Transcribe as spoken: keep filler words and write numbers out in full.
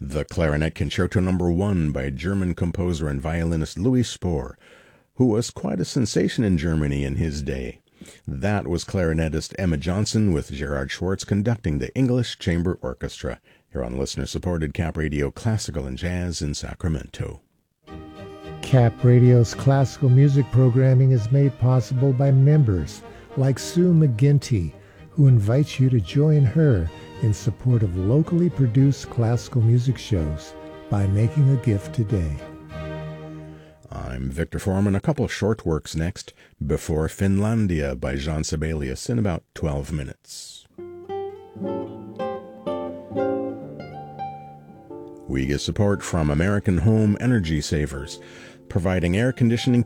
the Clarinet Concerto Number One by German composer and violinist Louis Spohr, who was quite a sensation in Germany in his day. That was clarinetist Emma Johnson with Gerard Schwartz conducting the English Chamber Orchestra, here on listener-supported Cap Radio Classical and Jazz in Sacramento. Cap Radio's classical music programming is made possible by members like Sue McGinty, who invites you to join her in support of locally produced classical music shows by making a gift today. I'm Victor Foreman. A couple short works next, Before Finlandia by Jean Sibelius in about twelve minutes. We get support from American Home Energy Savers, providing air conditioning